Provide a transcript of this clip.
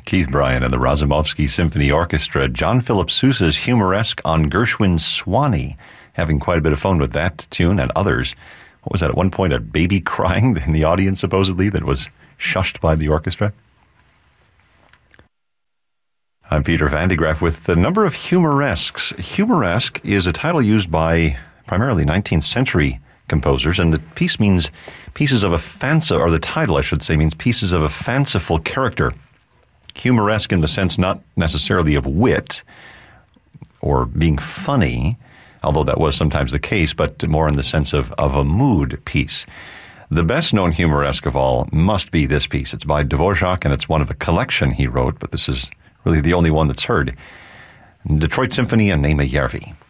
Keith Bryan and the Razumovsky Symphony Orchestra. John Philip Sousa's Humoresque on Gershwin's Swanee, having quite a bit of fun with that tune and others. What was that, at one point, a baby crying in the audience, supposedly, that was shushed by the orchestra? I'm Peter Van de Graaff with the number of humoresques. Humoresque is a title used by primarily 19th century composers, and the piece means pieces of a or the title, I should say, means pieces of a fanciful character. Humoresque in the sense not necessarily of wit or being funny, although that was sometimes the case, but more in the sense of a mood piece. The best-known humoresque of all must be this piece. It's by Dvorak, and it's one of a collection he wrote, but this is really the only one that's heard. Detroit Symphony and Nema Järvi.